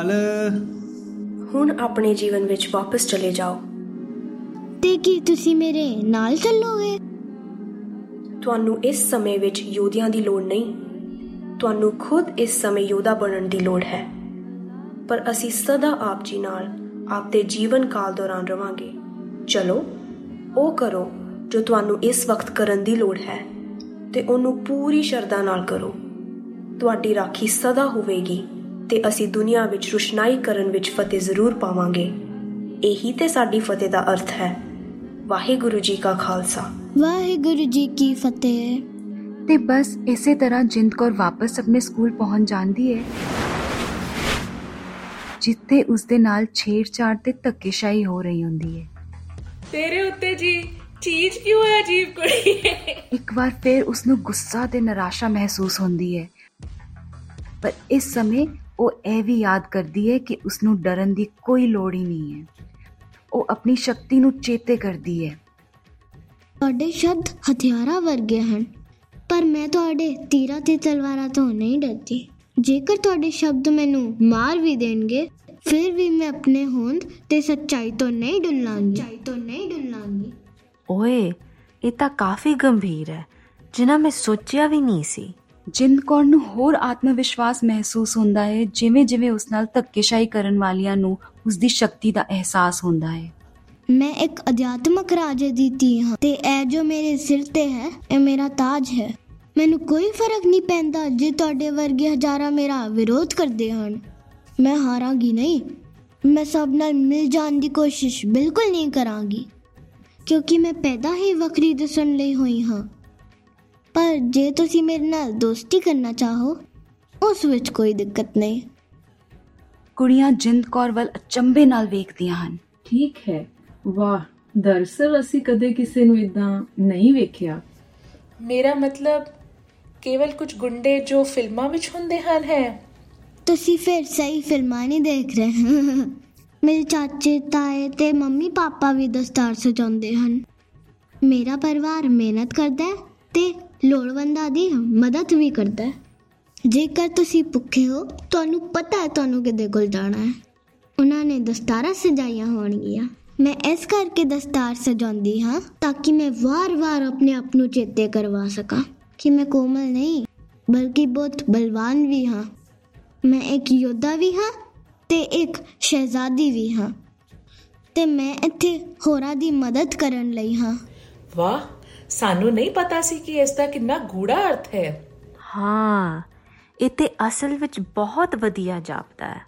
ਹਾਲ? ਹੁਣ ਆਪਣੇ ਜੀਵਨ ਵਿੱਚ ਵਾਪਸ ਚਲੇ ਜਾਓ। ਤੇ ਕੀ ਤੁਸੀਂ ਮੇਰੇ ਨਾਲ ਚੱਲੋਗੇ? ਤੁਹਾਨੂੰ ਇਸ ਸਮੇਂ ਵਿੱਚ ਯੋਧਿਆਂ ਦੀ ਲੋੜ ਨਹੀਂ, ਤੁਹਾਨੂੰ ਖੁਦ ਇਸ ਸਮੇਂ ਯੋਧਾ ਬਣਨ ਦੀ ਲੋੜ ਹੈ। ਪਰ ਅਸੀਂ ਸਦਾ ਆਪ ਜੀ ਨਾਲ ਆਪਦੇ ਜੀਵਨ ਕਾਲ ਦੌਰਾਨ ਰਵਾਂਗੇ। ਚਲੋ ਉਹ ਕਰੋ ਜੋ ਤੁਹਾਨੂੰ ਇਸ ਵਕਤ ਕਰਨ ਦੀ ਲੋੜ ਹੈ ਤੇ ਉਹਨੂੰ ਪੂਰੀ ਸ਼ਰਧਾ ਨਾਲ ਕਰੋ। ਤੁਹਾਡੀ ਰਾਖੀ ਸਦਾ ਹੋਵੇਗੀ ਤੇ ਅਸੀਂ ਦੁਨੀਆ ਵਿੱਚ ਰੁਸ਼ਨਾਈ ਕਰਨ ਵਿੱਚ ਫਤਿਹ ਜ਼ਰੂਰ ਪਾਵਾਂਗੇ। ਇਹੀ ਤੇ ਸਾਡੀ ਫਤਿਹ ਦਾ ਅਰਥ ਹੈ। ਵਾਹਿਗੁਰੂ ਜੀ ਕਾ ਖਾਲਸਾ, ਵਾਹਿਗੁਰੂ ਜੀ ਕੀ ਫਤਿਹ। ਤੇ ਬਸ ਇਸੇ ਤਰ੍ਹਾਂ ਜਿੰਦ ਕੌਰ ਵਾਪਸ ਆਪਣੇ ਸਕੂਲ ਪਹੁੰਚ ਜਾਂਦੀ ਹੈ, ਜਿੱਥੇ ਉਸਦੇ ਨਾਲ ਛੇੜਛਾੜ ਤੇ ਧੱਕੇਸ਼ਾਹੀ ਹੋ ਰਹੀ ਹੁੰਦੀ ਹੈ। ਤੇਰੇ ਉੱਤੇ ਜੀ ਚੀਜ਼ ਕਿਉਂ ਹੈ ਅਜੀਬ ਕੁੜੀ? ਇੱਕ ਵਾਰ ਫਿਰ ਉਸਨੂੰ ਗੁੱਸਾ ਤੇ ਨਿਰਾਸ਼ਾ ਮਹਿਸੂਸ ਹੁੰਦੀ ਹੈ, ਪਰ ਇਸ ਸਮੇਂ ਉਹ ਇਹ ਵੀ ਯਾਦ ਕਰਦੀ ਹੈ ਕਿ ਉਸਨੂੰ ਡਰਨ ਦੀ ਕੋਈ ਲੋੜ ਹੀ ਨਹੀਂ ਹੈ। ਉਹ ਆਪਣੀ ਸ਼ਕਤੀ ਨੂੰ ਚੇਤੇ ਕਰਦੀ ਹੈ। ਤੁਹਾਡੇ ਸ਼ਬਦ ਹਥਿਆਰਾਂ ਵਰਗੇ ਹਨ, ਪਰ ਮੈਂ ਤੁਹਾਡੇ ਤੀਰਾਂ ਤੇ ਤਲਵਾਰਾਂ ਤੋਂ ਨਹੀਂ ਡਰਦੀ। ਜੇਕਰ ਤੁਹਾਡੇ ਸ਼ਬਦ ਮੈਨੂੰ ਮਾਰ ਵੀ ਦੇਣਗੇ, ਫਿਰ ਵੀ ਮੈਂ ਆਪਣੇ ਹੋਂਦ ਤੇ ਸੱਚਾਈ ਤੋਂ ਨਹੀਂ ਡੁੱਲਾਂਗੀ। ਓਏ, ਇਹ ਤਾਂ ਕਾਫੀ ਗੰਭੀਰ ਹੈ, ਜਿੰਨਾ ਮੈਂ ਸੋਚਿਆ ਵੀ ਨਹੀਂ ਸੀ। ਜਿੰਦ ਕੌਰ ਨੂੰ ਹੋਰ ਆਤਮ ਵਿਸ਼ਵਾਸ ਮਹਿਸੂਸ ਹੁੰਦਾ ਹੈ, ਜਿਵੇਂ ਜਿਵੇਂ ਉਸ ਨਾਲ ਧੱਕੇਸ਼ਾਹੀ ਕਰਨ ਵਾਲਿਆਂ ਨੂੰ ਉਸਦੀ ਸ਼ਕਤੀ ਦਾ ਅਹਿਸਾਸ ਹੁੰਦਾ ਹੈ। ਮੈਂ ਇੱਕ ਅਧਿਆਤਮਕ ਰਾਜੇ ਦੀ ਧੀ ਹਾਂ ਤੇ ਇਹ ਜੋ ਮੇਰੇ ਸਿਰ ਤੇ ਹੈ, ਇਹ ਮੇਰਾ ਤਾਜ ਹੈ। ਮੈਨੂੰ ਕੋਈ ਫਰਕ ਨਹੀਂ ਪੈਂਦਾ ਜੇ ਤੁਹਾਡੇ ਵਰਗੇ ਹਜ਼ਾਰਾਂ ਮੇਰਾ ਵਿਰੋਧ ਕਰਦੇ ਹਨ। ਮੈਂ ਹਾਰਾਂਗੀ ਨਹੀਂ। ਮੈਂ ਸਭ ਨਾਲ ਮਿਲ ਜਾਣ ਦੀ ਕੋਸ਼ਿਸ਼ ਬਿਲਕੁਲ ਨਹੀਂ ਕਰਾਂਗੀ, ਕਿਉਂਕਿ ਮੈਂ ਪੈਦਾ ਹੀ ਵੱਖਰੀ ਦਿਸਣ ਲਈ ਹੋਈ ਹਾਂ। ਪਰ ਜੇ ਤੁਸੀਂ ਮੇਰੇ ਨਾਲ ਦੋਸਤੀ ਕਰਨਾ ਚਾਹੋ, ਉਸ ਵਿੱਚ ਕੋਈ ਦਿੱਕਤ ਨਹੀਂ। ਕੁੜੀਆਂ ਜਿੰਦ ਕੌਰ ਵੱਲ ਅਚੰਭੇ ਨਾਲ ਵੇਖਦੀਆਂ ਹਨ। ਠੀਕ ਹੈ, ਵਾਹ, ਦਰਅਸਲ ਅਸੀਂ ਕਦੇ ਕਿਸੇ ਨੂੰ ਇਦਾਂ ਨਹੀਂ ਵੇਖਿਆ। ਮੇਰਾ ਮਤਲਬ ਕੇਵਲ ਕੁਝ ਗੁੰਡੇ ਜੋ ਫਿਲਮਾਂ ਵਿੱਚ ਹੁੰਦੇ ਹਨ ਹੈ। ਤੁਸੀਂ ਫਿਰ ਸਹੀ ਫਿਲਮਾਂ ਨਹੀਂ ਦੇਖ ਰਹੇ। ਮੇਰੇ ਚਾਚੇ, ਤਾਏ ਤੇ ਮੰਮੀ ਪਾਪਾ ਵੀ ਦਸਤਾਰ ਸਜਾਉਂਦੇ ਹਨ। ਮੇਰਾ ਪਰਿਵਾਰ ਮਿਹਨਤ ਕਰਦਾ ਹੈ ਤੇ ਲੋੜਵੰਦਾਂ ਦੀ ਮਦਦ ਵੀ ਕਰਦਾ ਹੈ। ਜੇਕਰ ਤੁਸੀਂ ਭੁੱਖੇ ਹੋ, ਤੁਹਾਨੂੰ ਪਤਾ ਹੈ ਤੁਹਾਨੂੰ ਕਿਹਦੇ ਕੋਲ ਜਾਣਾ ਹੈ। ਉਹਨਾਂ ਨੇ ਦਸਤਾਰਾਂ ਸਜਾਈਆਂ ਹੋਣਗੀਆਂ। ਮੈਂ ਇਸ ਕਰਕੇ ਦਸਤਾਰ ਸਜਾਉਂਦੀ ਹਾਂ ਤਾਂ ਕਿ ਮੈਂ ਵਾਰ-ਵਾਰ ਆਪਣੇ ਆਪ ਨੂੰ ਚੇਤੇ ਕਰਵਾ ਸਕਾਂ ਕਿ ਮੈਂ ਕੋਮਲ ਨਹੀਂ, ਬਲਕਿ ਬਹੁਤ ਬਲਵਾਨ ਵੀ ਹਾਂ। ਮੈਂ ਇੱਕ ਯੋਧਾ ਵੀ ਹਾਂ ਤੇ ਇੱਕ ਸ਼ਹਿਜ਼ਾਦੀ ਵੀ ਹਾਂ, ਤੇ ਮੈਂ ਇੱਥੇ ਹੋਰਾਂ ਦੀ ਮਦਦ ਕਰਨ ਲਈ ਹਾਂ। ਵਾਹ, ਸਾਨੂੰ ਨਹੀਂ ਪਤਾ ਸੀ ਕਿ ਇਸ ਦਾ ਕਿੰਨਾ ਗੂੜਾ ਅਰਥ ਹੈ। ਹਾਂ, ਇਹ ਤੇ ਅਸਲ ਵਿੱਚ ਬਹੁਤ ਵਧੀਆ ਜਾਪਦਾ ਹੈ।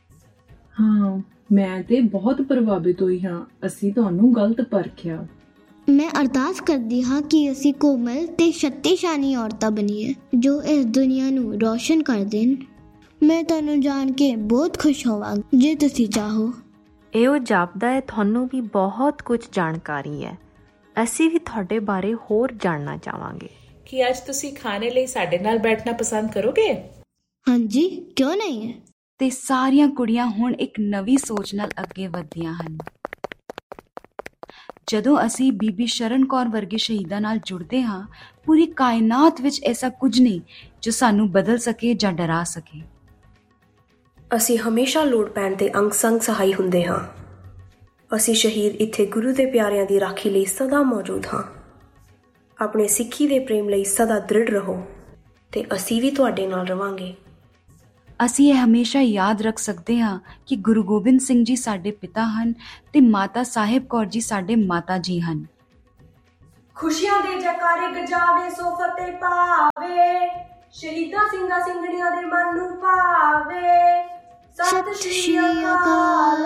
ਹਾਂ, ਮੈਂ ਤੇ ਬਹੁਤ ਪ੍ਰਭਾਵਿਤ ਹੋਈ ਹਾਂ। ਅਸੀਂ ਤੁਹਾਨੂੰ ਗਲਤ ਪਰਖਿਆ। ਮੈਂ ਅਰਦਾਸ ਕਰਦੀ ਹਾਂ ਕਿ ਅਸੀਂ ਕੋਮਲ ਤੇ ਸ਼ਕਤੀਸ਼ਾਲੀ ਔਰਤਾਂ ਬਣੀਏ ਜੋ ਇਸ ਦੁਨੀਆ ਨੂੰ ਰੋਸ਼ਨ ਕਰ ਦੇਣ। ਮੈਂ ਤੁਹਾਨੂੰ ਜਾਣ ਕੇ ਬਹੁਤ ਖੁਸ਼ ਹੋਵਾਂਗੀ ਜੇ ਤੁਸੀਂ ਚਾਹੋ। ਇਹੋ ਜਾਪਦਾ ਹੈ ਤੁਹਾਨੂੰ ਵੀ ਬਹੁਤ ਕੁਝ ਜਾਣਕਾਰੀ ਹੈ। ਅਸੀਂ ਵੀ ਤੁਹਾਡੇ ਬਾਰੇ ਹੋਰ ਜਾਣਨਾ ਚਾਹਾਂਗੇ। ਕੀ ਅੱਜ ਤੁਸੀਂ ਖਾਣੇ ਲਈ ਸਾਡੇ ਨਾਲ ਬੈਠਣਾ ਪਸੰਦ ਕਰੋਗੇ? ਹਾਂਜੀ, ਕਿਉਂ ਨਹੀਂ ਹੈ। ਤੇ ਸਾਰੀਆਂ ਕੁੜੀਆਂ ਹੁਣ ਇੱਕ ਨਵੀਂ ਸੋਚ ਨਾਲ ਅੱਗੇ ਵਧਦੀਆਂ ਹਨ। ਜਦੋਂ ਅਸੀਂ ਬੀਬੀ ਸ਼ਰਨ ਕੌਰ ਵਰਗੇ ਸ਼ਹੀਦਾਂ ਨਾਲ ਜੁੜਦੇ ਹਾਂ, ਪੂਰੀ ਕਾਇਨਾਤ ਵਿੱਚ ਐਸਾ ਕੁਝ ਨਹੀਂ ਜੋ ਸਾਨੂੰ ਬਦਲ ਸਕੇ ਜਾਂ ਡਰਾ ਸਕੇ। ਅਸੀਂ ਹਮੇਸ਼ਾ ਲੋੜ ਪੈਣ ਤੇ ਅੰਗ ਸੰਗ ਸਹਾਈ ਹੁੰਦੇ ਹਾਂ। ਅਸੀਂ ਸ਼ਹੀਦ ਇੱਥੇ ਗੁਰੂ ਦੇ ਪਿਆਰਿਆਂ ਦੀ ਰਾਖੀ ਲਈ ਸਦਾ ਮੌਜੂਦ ਹਾਂ। ਆਪਣੇ ਸਿੱਖੀ ਦੇ ਪ੍ਰੇਮ ਲਈ ਸਦਾ ਦ੍ਰਿੜ ਰਹੋ ਤੇ ਅਸੀਂ ਵੀ ਤੁਹਾਡੇ ਨਾਲ ਰਵਾਂਗੇ। ਅਸੀਂ ਇਹ ਹਮੇਸ਼ਾ ਯਾਦ ਰੱਖ ਸਕਦੇ ਹਾਂ ਕਿ ਗੁਰੂ ਗੋਬਿੰਦ ਸਿੰਘ ਜੀ ਸਾਡੇ ਪਿਤਾ ਹਨ ਤੇ ਮਾਤਾ ਸਾਹਿਬ ਕੌਰ ਜੀ ਸਾਡੇ ਮਾਤਾ ਜੀ ਹਨ। ਖੁਸ਼ੀਆਂ ਦੇ ਜੈਕਾਰੇ ਗਜਾਵੇ ਸੋ ਫਤਿਹ ਪਾਵੇ, ਸ਼ਹੀਦਾਂ ਸਿੰਘਾਂ ਸਿੰਘਣੀਆਂ ਦੇ ਮਨ ਨੂੰ ਭਾਵੇ। ਸਤਿ ਸ਼੍ਰੀ ਅਕਾਲ।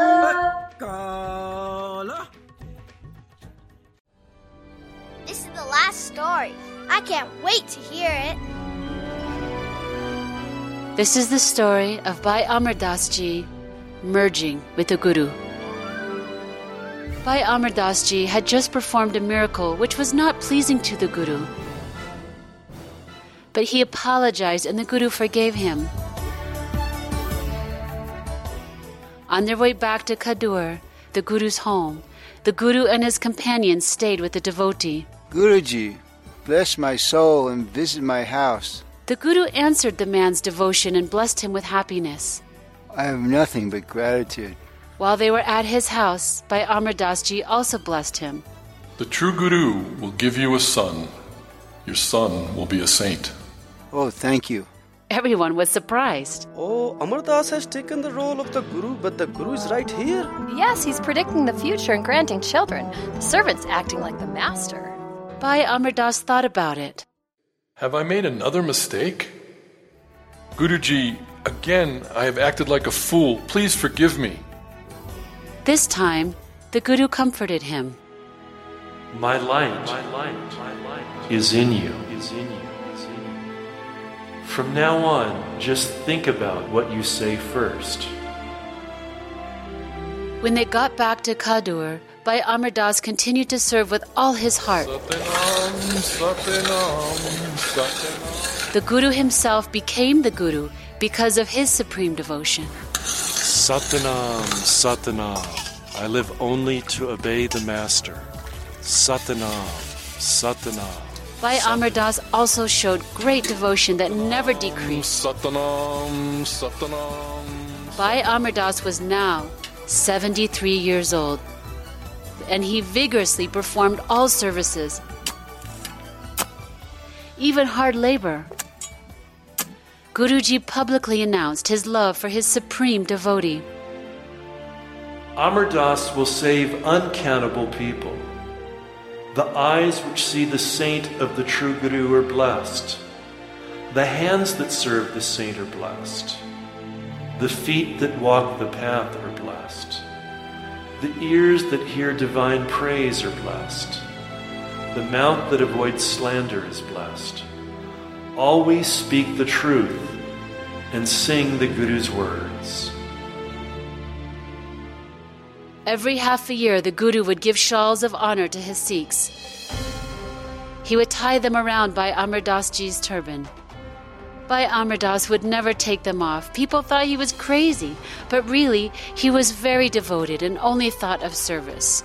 This is the last story. I can't wait to hear it. This is the story of Bhai Amar Das Ji merging with the Guru. Bhai Amar Das Ji had just performed a miracle which was not pleasing to the Guru. But he apologized and the Guru forgave him. On their way back to Kadur, the Guru's home, the Guru and his companions stayed with the devotee. Guruji, bless my soul and visit my house. The Guru answered the man's devotion and blessed him with happiness. I have nothing but gratitude. While they were at his house, Bhai Amar Das Ji also blessed him. The true Guru will give you a son. Your son will be a saint. Oh, thank you. Everyone was surprised. Oh, Amar Das has taken the role of the Guru, but the Guru is right here. Yes, he's predicting the future and granting children. The servant's acting like the master. Bhai Amar Das thought about it. Have I made another mistake? Guruji, again, I have acted like a fool. Please forgive me. This time, the Guru comforted him. My light is in you. From now on, just think about what you say first. When they got back to Khadur, Bhai Amar Das continued to serve with all his heart. The Guru himself became the Guru because of his supreme devotion. Satanam, Satanam. I live only to obey the Master. Satanam, Satanam. Bhai Amar Das also showed great devotion that never decreased. Satanam, Satanam. Bhai Amar Das was now 73 years old, and he vigorously performed all services, even hard labor. Guruji publicly announced his love for his supreme devotee. Amar Das will save uncountable people. The eyes which see the saint of the true Guru are blessed. The hands that serve the saint are blessed. The feet that walk the path are blessed. The ears that hear divine praise are blessed. The mouth that avoids slander is blessed. Always speak the truth and sing the Guru's words. Every half a year, the Guru would give shawls of honor to his Sikhs. He would tie them around Bhai Amar Das Ji's turban. Bhai Amar Das would never take them off. People thought he was crazy, but really, he was very devoted and only thought of service.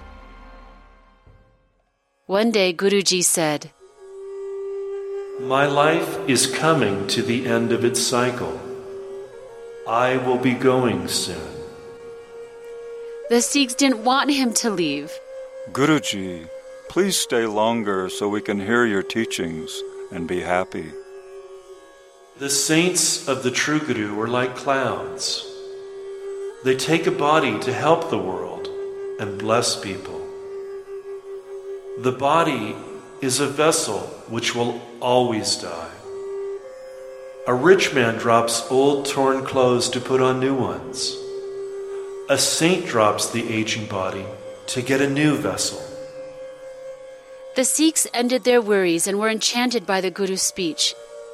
One day, Guruji said, My life is coming to the end of its cycle. I will be going soon. The Sikhs didn't want him to leave. Guruji, please stay longer so we can hear your teachings and be happy. The saints of the true Guru are like clouds. They take a body to help the world and bless people. The body is a vessel which will always die. A rich man drops old torn clothes to put on new ones. A saint drops the aging body to get a new vessel. The Sikhs ended their worries and were enchanted by the Guru's speech.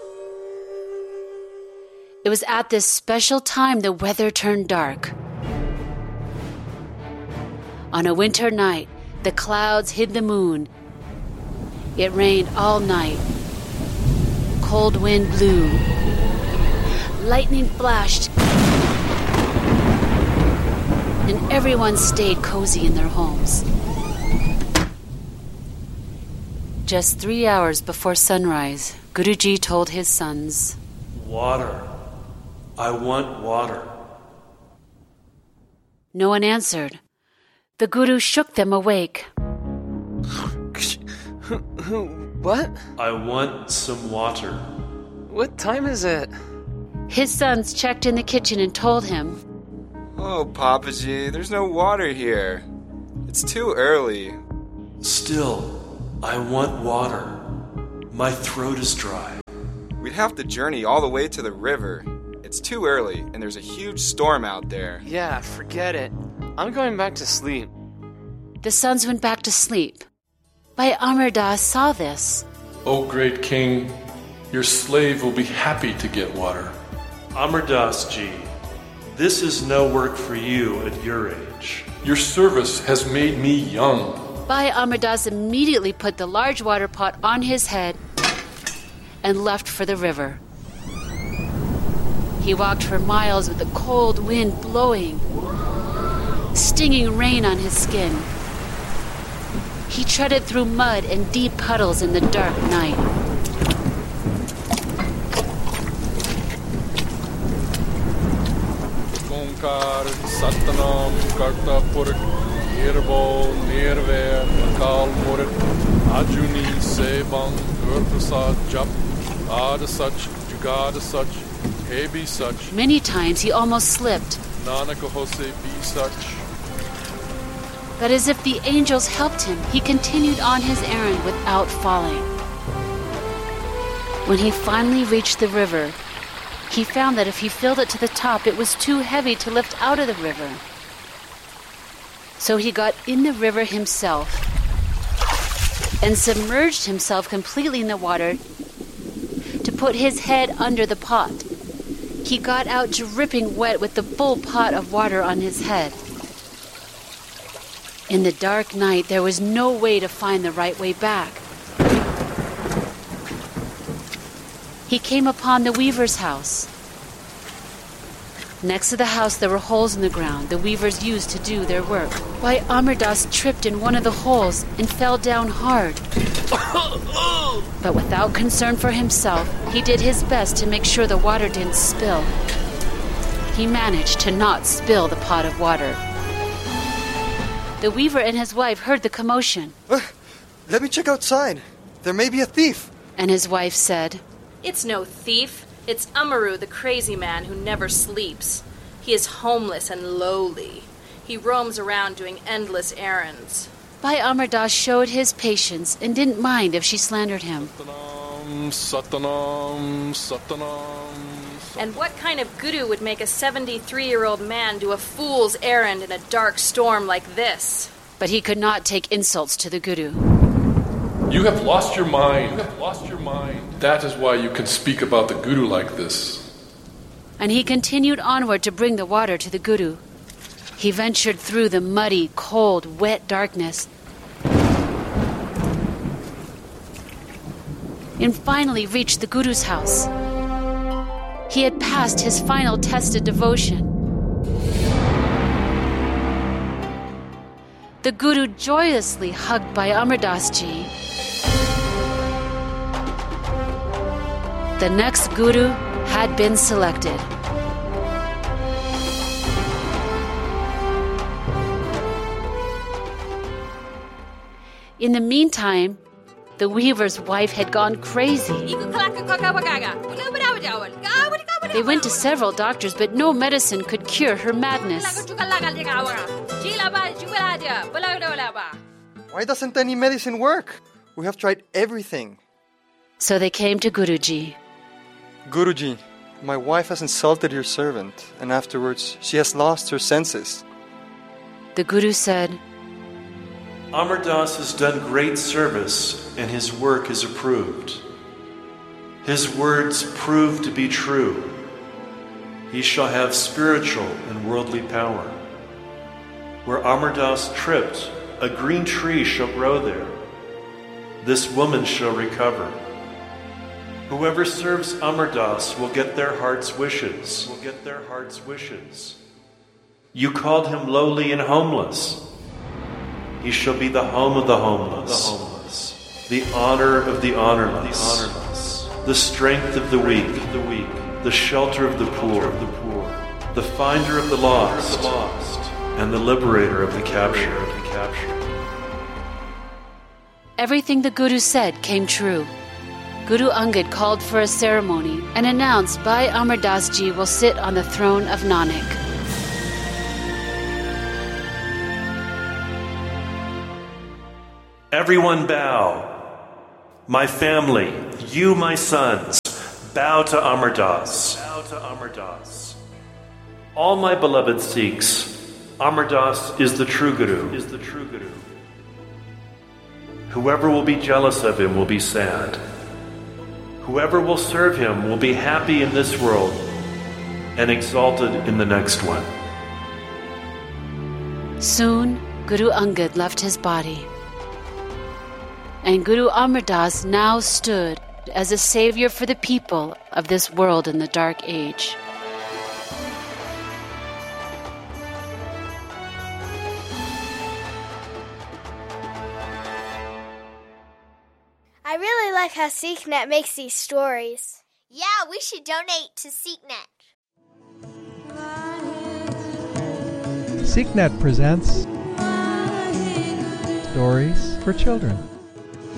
It was at this special time the weather turned dark. On a winter night, the clouds hid the moon. It rained all night. Cold wind blew. Lightning flashed. And everyone stayed cozy in their homes. Just 3 hours before sunrise, Guruji told his sons, Water. I want water. No one answered. The Guru shook them awake. What? I want some water. What time is it? His sons checked in the kitchen and told him, Oh, Papaji, there's no water here. It's too early. Still, I want water. My throat is dry. We'd have to journey all the way to the river. It's too early, and there's a huge storm out there. Yeah, forget it. I'm going back to sleep. The sons went back to sleep. Bhai Amar Das saw this. O great king, your slave will be happy to get water. Amar Das Ji, this is no work for you at your age. Your service has made me young. Bhai Amar Das immediately put the large water pot on his head and left for the river. He walked for miles with the cold wind blowing, stinging rain on his skin. He treaded through mud and deep puddles in the dark night. Nirvakar, Satnam, Kartapurk, Nirvo, Nirver, Akal Murit, Ajuni, Sebang, Gurprasad, Jap, Ada Such, Jugada Such, Hebi Such. Many times he almost slipped. Nanaka Hose Be Such. But as if the angels helped him, he continued on his errand without falling. When he finally reached the river, he found that if he filled it to the top, it was too heavy to lift out of the river. So he got in the river himself and submerged himself completely in the water to put his head under the pot. He got out dripping wet with the full pot of water on his head. In the dark night, there was no way to find the right way back. He came upon the weaver's house. Next to the house, there were holes in the ground the weavers used to do their work. Bhai Amar Das tripped in one of the holes and fell down hard. But without concern for himself, he did his best to make sure the water didn't spill. He managed to not spill the pot of water. The weaver and his wife heard the commotion. Let me check outside. There may be a thief. And his wife said, It's no thief. It's Amaru, the crazy man who never sleeps. He is homeless and lowly. He roams around doing endless errands. Bhai Amar Das showed his patience and didn't mind if she slandered him. Satanam, Satanam. And what kind of guru would make a 73-year-old man do a fool's errand in a dark storm like this? But he could not take insults to the guru. You have lost your mind. You have lost your mind. That is why you can speak about the guru like this. And he continued onward to bring the water to the guru. He ventured through the muddy, cold, wet darkness and finally reached the guru's house. He had passed his final test of devotion. The guru joyously hugged Bhai Amar Das Ji. The next guru had been selected. In the meantime, the weaver's wife had gone crazy. They went to several doctors, but no medicine could cure her madness. Why doesn't any medicine work? We have tried everything. So they came to Guruji. Guruji, my wife has insulted your servant, and afterwards she has lost her senses. The Guru said, Amar Das has done great service, and his work is approved. His words prove to be true. He shall have spiritual and worldly power. Where Amar Das tripped, a green tree shall grow there. This woman shall recover. Whoever serves Amar Das will get their heart's wishes. You called him lowly and homeless. He shall be the home of the homeless, the honor of the honorless, the strength of the weak, the shelter of the poor, the finder of the lost, and the liberator of the captured. Everything the Guru said came true. Guru Angad called for a ceremony and announced Bhai Amar Das Ji will sit on the throne of Nanak. Everyone bow. My family, you my sons, bow to Amar Das. All my beloved Sikhs, Amar Das is the true Guru. Whoever will be jealous of him will be sad. Whoever will serve him will be happy in this world and exalted in the next one. Soon, Guru Angad left his body. And Guru Amar Das now stood as a savior for the people of this world in the dark age. I really like how SeekNet makes these stories. Yeah, we should donate to SeekNet. SeekNet presents Stories for Children.